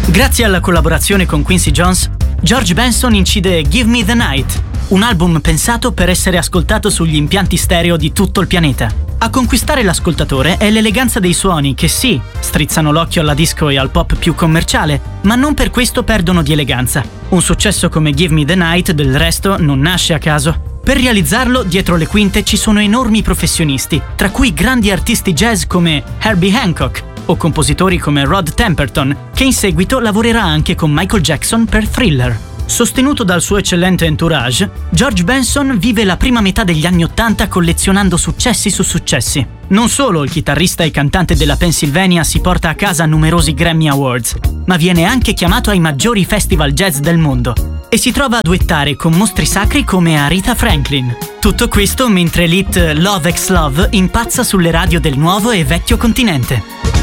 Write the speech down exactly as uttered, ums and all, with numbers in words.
Grazie alla collaborazione con Quincy Jones, George Benson incide Give Me the Night, un album pensato per essere ascoltato sugli impianti stereo di tutto il pianeta. A conquistare l'ascoltatore è l'eleganza dei suoni che sì, strizzano l'occhio alla disco e al pop più commerciale, ma non per questo perdono di eleganza. Un successo come Give Me the Night, del resto, non nasce a caso. Per realizzarlo, dietro le quinte ci sono enormi professionisti, tra cui grandi artisti jazz come Herbie Hancock o compositori come Rod Temperton, che in seguito lavorerà anche con Michael Jackson per Thriller. Sostenuto dal suo eccellente entourage, George Benson vive la prima metà degli anni Ottanta collezionando successi su successi. Non solo il chitarrista e cantante della Pennsylvania si porta a casa numerosi Grammy Awards, ma viene anche chiamato ai maggiori festival jazz del mondo e si trova a duettare con mostri sacri come Aretha Franklin. Tutto questo mentre l'hit Love Ex Love impazza sulle radio del nuovo e vecchio continente.